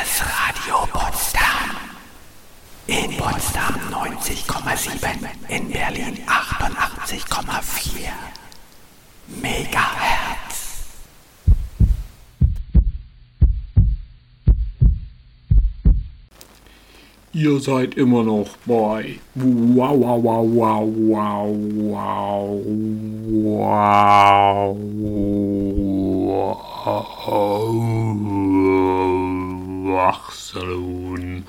Das Radio Potsdam. In Potsdam 90,7, in Berlin 88,4 Megahertz. Ihr seid immer noch bei wow, wow, wow, wow, wow, wow, wow, Wachsalon,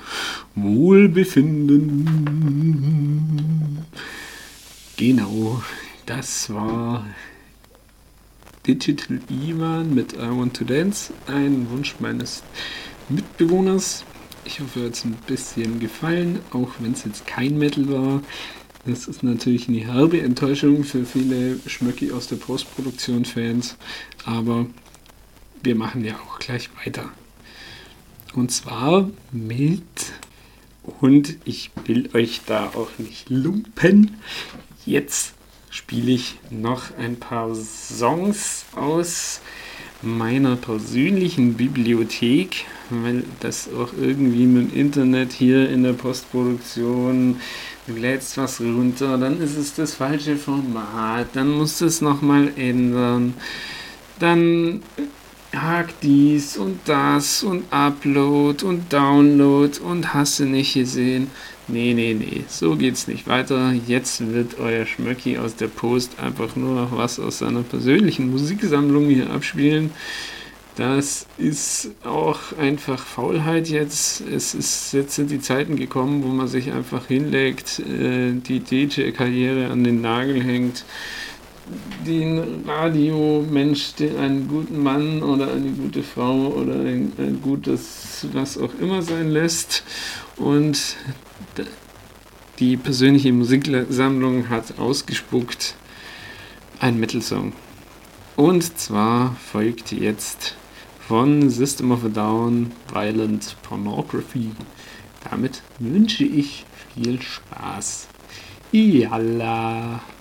Wohlbefinden. Genau, das war Digital Ivan mit I Want to Dance, ein Wunsch meines Mitbewohners. Ich hoffe, es hat ein bisschen gefallen, auch wenn es jetzt kein Metal war. Das ist natürlich eine herbe Enttäuschung für viele Schmöcki aus der Postproduktion-Fans, aber wir machen ja auch gleich weiter. Und zwar mit, und ich will euch da auch nicht lumpen, jetzt spiele ich noch ein paar Songs aus meiner persönlichen Bibliothek, weil das auch irgendwie mit dem Internet hier in der Postproduktion, du lädst was runter, dann ist es das falsche Format, dann musst du es nochmal ändern, dann hakt dies und das und Upload und Download und hast du nicht gesehen. Nee, so geht's nicht weiter. Jetzt wird euer Schmöcki aus der Post einfach nur noch was aus seiner persönlichen Musiksammlung hier abspielen. Das ist auch einfach Faulheit jetzt. Jetzt sind die Zeiten gekommen, wo man sich einfach hinlegt, die DJ-Karriere an den Nagel hängt, den Radiomensch, einen guten Mann oder eine gute Frau oder ein gutes was auch immer sein lässt, und die persönliche Musiksammlung hat ausgespuckt ein Metal-Song. Und zwar folgt jetzt von System of a Down Violent Pornography. Damit wünsche ich viel Spaß. Yalla!